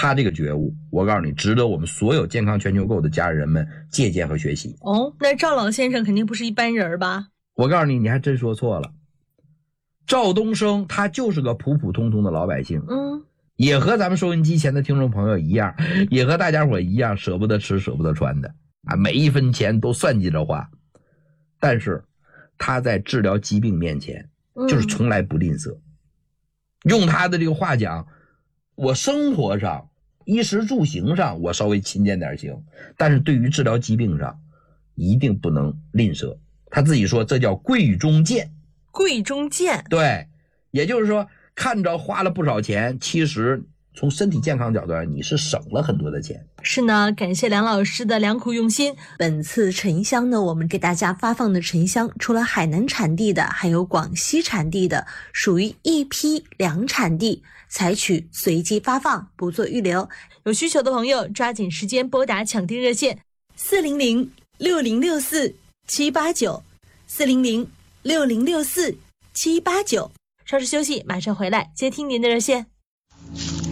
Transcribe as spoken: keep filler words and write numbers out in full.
他这个觉悟，我告诉你，值得我们所有健康全球购的家人们借鉴和学习。 哦，那赵老先生肯定不是一般人吧？ 我告诉你，你还真说错了。赵东升他就是个普普通通的老百姓， 嗯， 也和咱们收音机前的听众朋友一样，也和大家伙一样，舍不得吃舍不得穿的啊，每一分钱都算计着花。但是他在治疗疾病面前就是从来不吝啬、嗯、用他的这个话讲，我生活上衣食住行上我稍微勤俭点行，但是对于治疗疾病上一定不能吝啬。他自己说这叫贵中见。 贵中见， 对，也就是说看着花了不少钱，其实从身体健康角度上你是省了很多的钱。 是呢，感谢梁老师的良苦用心。 本次沉香呢，我们给大家发放的沉香除了海南产地的还有广西产地的，属于一批两产地，采取随机发放，不做预留。 有需求的朋友抓紧时间拨打抢订热线四零零六零六四七八九 四零零六零六四七八九。稍事休息，马上回来接听您的热线。